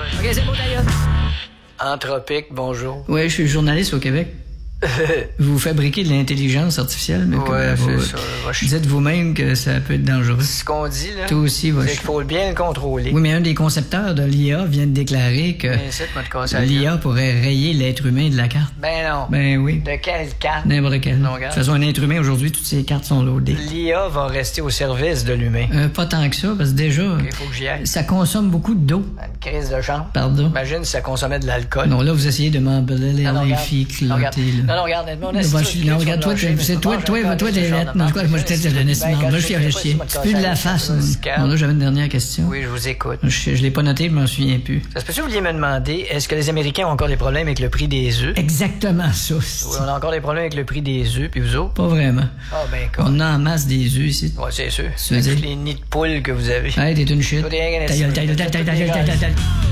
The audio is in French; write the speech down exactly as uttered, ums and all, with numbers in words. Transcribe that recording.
OK, c'est beau, d'ailleurs. Anthropique, bonjour. Oui, je suis journaliste au Québec. Vous fabriquez de l'intelligence artificielle, mais ouais, vous, c'est ça. Moi, je... dites vous-même que ça peut être dangereux. C'est ce qu'on dit, là. Toi aussi, va. C'est qu'il faut bien le contrôler. Oui, mais un des concepteurs de l'I A vient de déclarer que l'I A pourrait rayer l'être humain de la carte. Ben non. Ben oui. De quelle carte? N'importe quelle. Non, de toute façon, un être humain, aujourd'hui, toutes ces cartes sont loadées. L'I A va rester au service de l'humain. Euh, pas tant que ça, parce que déjà, il faut que j'y aille. Ça consomme beaucoup d'eau. Une crise de chambre. Pardon? Imagine si ça consommait de l'alcool. Non, là, vous essayez de m'emballer les filles clotées. Non, non, regarde, on est Non, non, regarde, toi, c'est toi, toi, toi, toi, t'es lettre. Non, moi, je t'ai donné ce Moi, je suis chier. Tu peux de la face. Non, là, j'avais une dernière question. Oui, je vous écoute. Je, je l'ai pas noté, je m'en souviens plus. Ça se peut-tu que vous vouliez me demander, est-ce que les Américains ont encore des problèmes avec le prix des œufs? Exactement ça. Oui, on a encore des problèmes avec le prix des œufs, puis vous autres? Pas vraiment. Ah, ben, quoi. On a en masse des œufs ici. Ouais, c'est sûr. C'est les nids de poules que vous avez. Hey, t'es une shit. Ta gueule, ta gueule, ta gueule, ta gueule.